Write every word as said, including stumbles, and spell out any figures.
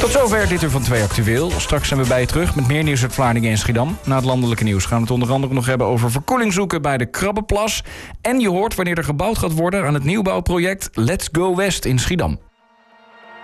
Tot zover dit uur van twee Actueel. Straks zijn we bij je terug met meer nieuws uit Vlaardingen en Schiedam. Na het landelijke nieuws gaan we het onder andere nog hebben over verkoeling zoeken bij de Krabbenplas. En je hoort wanneer er gebouwd gaat worden aan het nieuwbouwproject Let's Go West in Schiedam.